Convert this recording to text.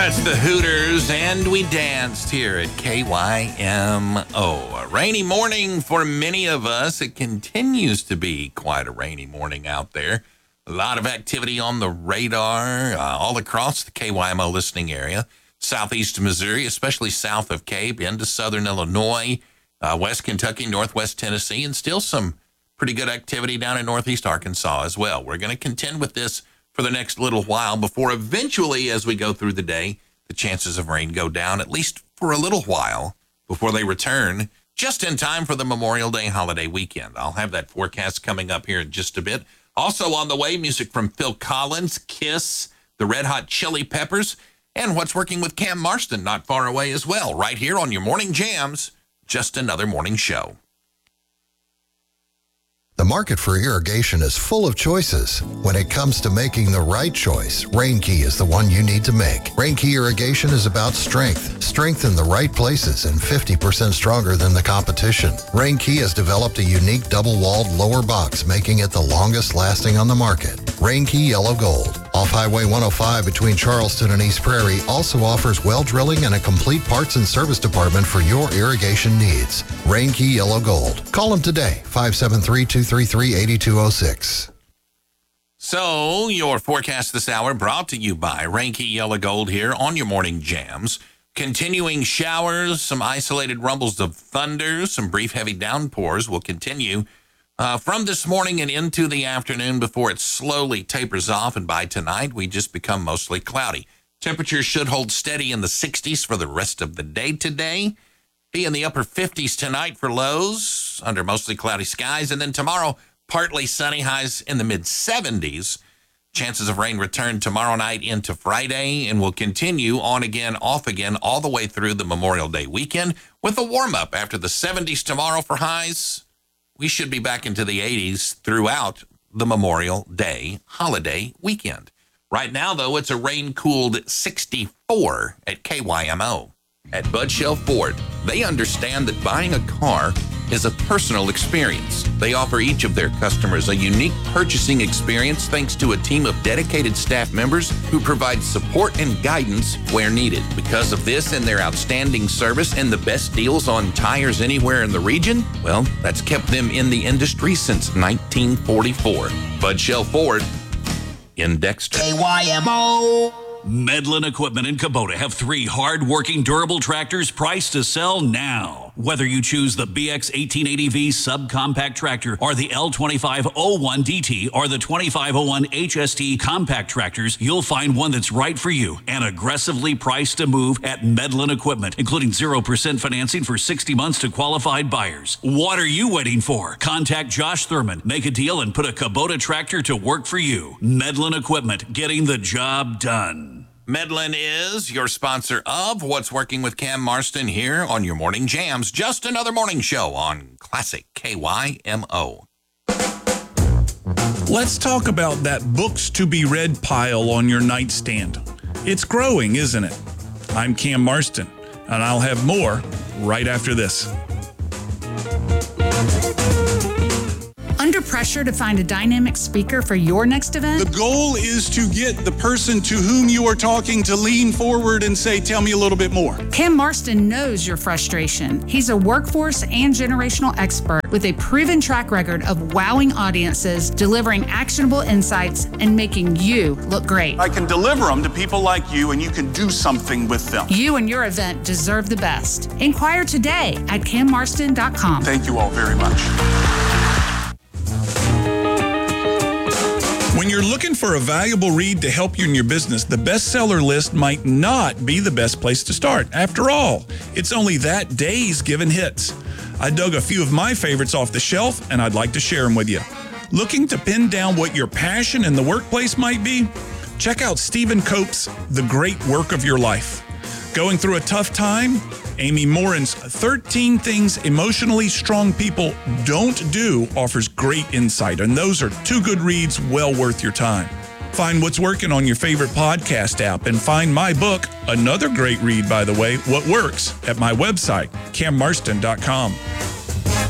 That's the Hooters, and we danced here at KYMO. A rainy morning for many of us. It continues to be quite a rainy morning out there. A lot of activity on the radar all across the KYMO listening area. Southeast Missouri, especially south of Cape, into southern Illinois, west Kentucky, northwest Tennessee, and still some pretty good activity down in northeast Arkansas as well. We're going to contend with this for the next little while before eventually, as we go through the day, the chances of rain go down, at least for a little while, before they return just in time for the Memorial Day holiday weekend. I'll have that forecast coming up here in just a bit. Also on the way, music from Phil Collins, Kiss, the Red Hot Chili Peppers, and what's working with Cam Marston not far away as well, right here on your Morning Jams, just another morning show. The market for irrigation is full of choices. When it comes to making the right choice, Rainkey is the one you need to make. Rainkey irrigation is about strength. Strength in the right places and 50% stronger than the competition. Rainkey has developed a unique double-walled lower box, making it the longest lasting on the market. Rainkey Yellow Gold. Off Highway 105 between Charleston and East Prairie also offers well drilling and a complete parts and service department for your irrigation needs. Rainkey Yellow Gold. Call them today, 573-233-8206. So, your forecast this hour brought to you by Rainkey Yellow Gold here on your Morning Jams. Continuing showers, some isolated rumbles of thunder, some brief heavy downpours will continue from this morning and into the afternoon before it slowly tapers off, and by tonight, we just become mostly cloudy. Temperatures should hold steady in the 60s for the rest of the day today. Be in the upper 50s tonight for lows under mostly cloudy skies, and then tomorrow, partly sunny, highs in the mid-70s. Chances of rain return tomorrow night into Friday and will continue on again, off again, all the way through the Memorial Day weekend with a warm-up after the 70s tomorrow for highs. We should be back into the 80s throughout the Memorial Day holiday weekend. Right now, though, it's a rain-cooled 64 at KYMO. At Bud Shell Ford, they understand that buying a car is a personal experience. They offer each of their customers a unique purchasing experience thanks to a team of dedicated staff members who provide support and guidance where needed. Because of this and their outstanding service and the best deals on tires anywhere in the region, well, that's kept them in the industry since 1944. Bud Shell Ford in Dexter. KYMO. Medlin Equipment and Kubota have 3 hard-working, durable tractors priced to sell now. Whether you choose the BX 1880V subcompact tractor or the L2501DT or the 2501 HST compact tractors, you'll find one that's right for you and aggressively priced to move at Medlin Equipment, including 0% financing for 60 months to qualified buyers. What are you waiting for? Contact Josh Thurman, make a deal, and put a Kubota tractor to work for you. Medlin Equipment, getting the job done. Medlin is your sponsor of What's Working with Cam Marston here on your Morning Jams. Just another morning show on Classic KYMO. Let's talk about that books to be read pile on your nightstand. It's growing, isn't it? I'm Cam Marston, and I'll have more right after this. Under pressure to find a dynamic speaker for your next event? The goal is to get the person to whom you are talking to lean forward and say, tell me a little bit more. Cam Marston knows your frustration. He's a workforce and generational expert with a proven track record of wowing audiences, delivering actionable insights, and making you look great. I can deliver them to people like you, and you can do something with them. You and your event deserve the best. Inquire today at cammarston.com. Thank you all very much. When you're looking for a valuable read to help you in your business, the bestseller list might not be the best place to start. After all, it's only that day's given hits. I dug a few of my favorites off the shelf, and I'd like to share them with you. Looking to pin down what your passion in the workplace might be? Check out Stephen Cope's The Great Work of Your Life. Going through a tough time? Amy Morin's 13 Things Emotionally Strong People Don't Do offers great insight, and those are 2 good reads well worth your time. Find What's Working on your favorite podcast app, and find my book, another great read by the way, What Works, at my website, cammarston.com.